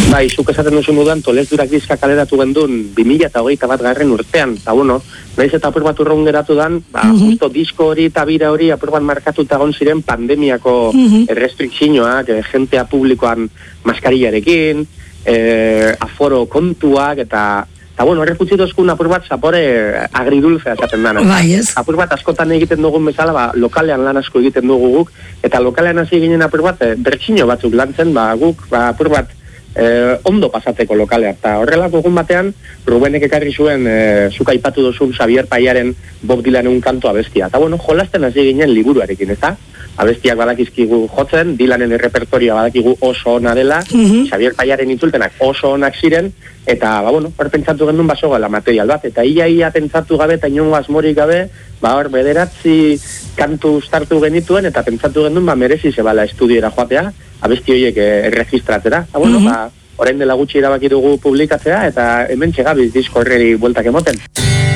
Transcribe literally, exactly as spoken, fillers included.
bai, zuk esaten duzu moduan, Tolesdurak diska kaleratu gendun bi mila hogeita bat garren urtean, eta bueno, naiz eta apur bat urrun geratu dan, ba, uh-huh. justo disko hori eta bira hori apur bat markatuta egon ziren pandemiako uh-huh. restrikzioak, e, jentea publikoan maskarillarekin, e, aforo kontuak, eta eta bueno, horrek utzi dozkun apur bat zapore agridulce esaten dana. Bai, ez. Apur bat askotan egiten dugun bezala, ba, lokalean lan asko egiten dugu guk, eta lokalean hasi ginen apur bat, e, bertsino batzuk lantzen, ba, guk, ba, apur bat, e, ondo pasateko lokalean. Eta horrelako egun batean, Rubenek ekarri zuen, e, zuk aipatu duzun Xavier Paiaren Bob Dylanen kantu abestia. Eta bueno, jolasten hasi ginen liburuarekin, ezta? Abestiak badakizkigu jotzen, Dylanen errepertorioa badakigu oso ona dela, uh-huh. Xavier Paiaren itzulpenak oso onak ziren, eta, ba, bueno, hor pentsatu gendun baso gala material bat, eta ia-ia pentsatu gabe eta inongo asmorik gabe, ba, hor bederatzi kantu startu genituen, eta pentsatu gendun, ba, merezi zebala estudiera joatea, abesti horiek erregistratera. Eta, bueno, uh-huh. ba, orain dela gutxi erabaki dugu publikatzea, eta hemen txegabiz disko horreri bueltak emoten.